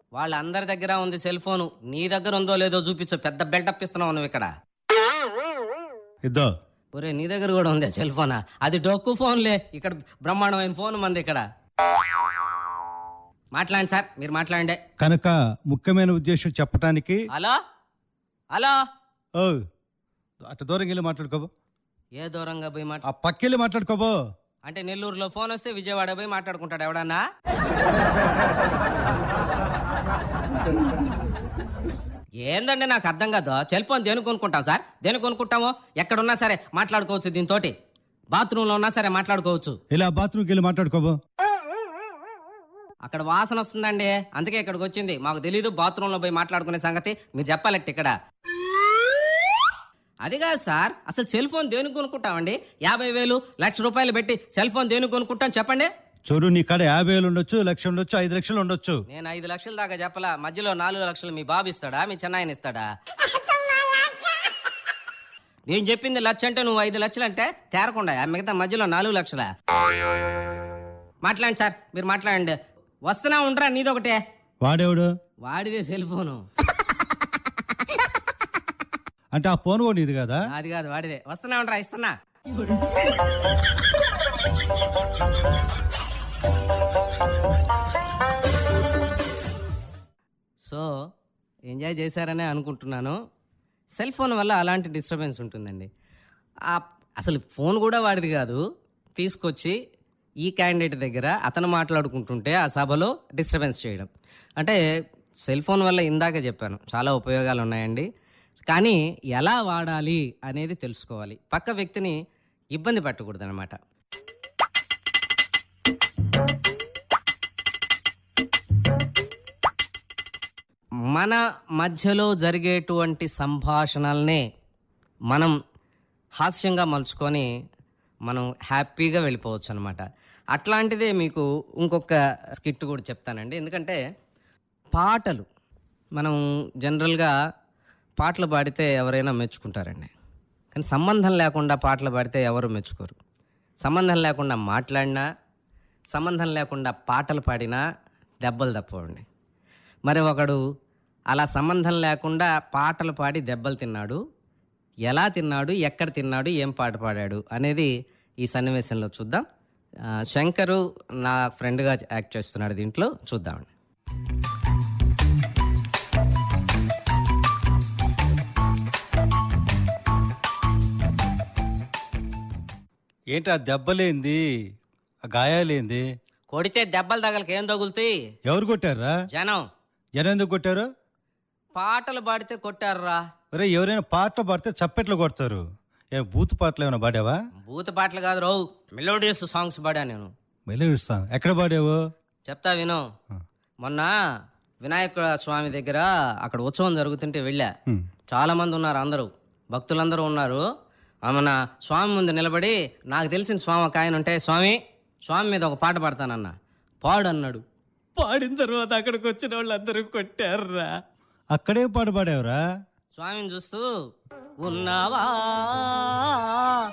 వాళ్ళందరి దగ్గర ఉంది సెల్ ఫోను. నీ దగ్గర ఉందో లేదో చూపించు. పెద్ద బెల్టప్ ఇస్తున్నావు నువ్వు ఇక్కడ. ఇద్దో ఒరే, నీ దగ్గర కూడా ఉంది సెల్ ఫోనా? అది డొక్కు ఫోన్లే. ఇక్కడ బ్రహ్మాండమైన ఫోన్ మంది ఇక్కడ. మాట్లాడండి సార్, మీరు మాట్లాడండి. కనుక ముఖ్యమైన ఉద్దేశం చెప్పటానికి. హలో హలో, ఓ అటు దూరంగా వెళ్ళి మాట్లాడుకోబో. ఏ దూరంగా పోయి ఆ పక్కెళ్ళి మాట్లాడుకోబో. అంటే నెల్లూరులో ఫోన్ వస్తే విజయవాడ పోయి మాట్లాడుకుంటాడు ఎవడన్నా? ఏందండి నాకు అర్థం కాదు. సెల్ ఫోన్ దేని కొనుక్కుంటాం సార్? దేని కొనుక్కుంటామో? ఎక్కడున్నా సరే మాట్లాడుకోవచ్చు దీంతో. బాత్రూంలో ఉన్నా సరే మాట్లాడుకోవచ్చు. ఇలా బాత్రూమ్కి వెళ్ళి మాట్లాడుకోబో. అక్కడ వాసన వస్తుందండి, అందుకే ఇక్కడికి వచ్చింది. మాకు తెలీదు బాత్రూంలో పోయి మాట్లాడుకునే సంగతి. మీరు చెప్పాలట్టి ఇక్కడ. అది కాదు సార్, అసలు సెల్ ఫోన్ దేనికి కొనుక్కుంటామండి? 50,000 1,00,000 రూపాయలు పెట్టి సెల్ ఫోన్ దేనికి కొనుక్కుంటాం చెప్పండి? చూడు, నీ కాడ 50,000 ఉండొచ్చు, 1,00,000 ఉండొచ్చు, 5 లక్షలు ఉండొచ్చు. నేను 5 లక్షల దాకా చెప్పలా. మధ్యలో 4 లక్షలు మీ బాబు ఇస్తాడా, మీ చెన్నాయన ఇస్తాడా? నేను చెప్పింది 1,00,000 అంటే నువ్వు 5 లక్షలు అంటే తేరకుండా మిగతా మధ్యలో 4 లక్షల. మాట్లాడండి సార్, మీరు మాట్లాడండి. వస్తున్నా ఉండరా, నీదొకటే. వాడేవాడు? వాడిదే సెల్ ఫోను. అంటే ఆ ఫోన్ కూడా ఇది కదా? అది కాదు, వాడిదే. వస్తున్నా ఉండరా, ఇస్తున్నా. సో ఎంజాయ్ చేశారనే అనుకుంటున్నాను. సెల్ ఫోన్ వల్ల అలాంటి డిస్టర్బెన్స్ ఉంటుందండి. అసలు ఫోన్ కూడా వాడిది కాదు, తీసుకొచ్చి ఈ క్యాండిడేట్ దగ్గర అతను మాట్లాడుకుంటుంటే ఆ సభలో డిస్టర్బెన్స్ చేయడం. అంటే సెల్ ఫోన్ వల్ల ఇందాక చెప్పాను చాలా ఉపయోగాలు ఉన్నాయండి. కానీ ఎలా వాడాలి అనేది తెలుసుకోవాలి. పక్క వ్యక్తిని ఇబ్బంది పెట్టకూడదు అనమాట. మన మధ్యలో జరిగేటువంటి సంభాషణల్నే మనం హాస్యంగా మలుచుకొని మనం హ్యాపీగా వెళ్ళిపోవచ్చు అనమాట. అట్లాంటిదే మీకు ఇంకొక స్కిట్ కూడా చెప్తానండి. ఎందుకంటే పాటలు మనం జనరల్గా పాటలు పాడితే ఎవరైనా మెచ్చుకుంటారండి. కానీ సంబంధం లేకుండా పాటలు పాడితే ఎవరు మెచ్చుకోరు. సంబంధం లేకుండా మాట్లాడినా, సంబంధం లేకుండా పాటలు పాడినా దెబ్బలు తప్పవండి. మరి ఒకడు అలా సంబంధం లేకుండా పాటలు పాడి దెబ్బలు తిన్నాడు. ఎలా తిన్నాడు, ఎక్కడ తిన్నాడు, ఏం పాట పాడాడు అనేది ఈ సన్నివేశంలో చూద్దాం. శంకరు నా ఫ్రెండ్గా యాక్ట్ చేస్తున్నాడు దీంట్లో, చూద్దామండి. ఏంటి ఆ దెబ్బలేంది, ఆ గాయాలేంది? కొడితే దెబ్బలు తగలకి ఏం తగులుతాయి? ఎవరు కొట్టారా? జనం. జనం ఎందుకు కొట్టారు? పాటలు పాడితే కొట్టారురా. అరే, ఎవరైనా పాటలు పాడితే చప్పెట్లు కొడతారు. బూత్ పాటలు ఏమైనా పాడావా? బూత్ పాటలు కాదు రావు, మెలోడియస్ సాంగ్స్ పాడా నేను. మెలోడియస్ సాంగ్ ఎక్కడ పాడావు? చెప్తా విను. మొన్న వినాయక స్వామి దగ్గర అక్కడ ఉత్సవం జరుగుతుంటే వెళ్ళా. చాలా మంది ఉన్నారు, అందరూ భక్తులందరూ ఉన్నారు. మన స్వామి ముందు నిలబడి నాకు తెలిసిన స్వామి ఒక ఆయన ఉంటే, స్వామి మీద ఒక పాట పాడతానన్నా. పాడు అన్నాడు. పాడిన తర్వాత అక్కడికి వచ్చిన వాళ్ళందరూ కొట్టారురా. అక్కడే పాట పాడావురా? స్వామిని చూస్తూ ఉన్నావా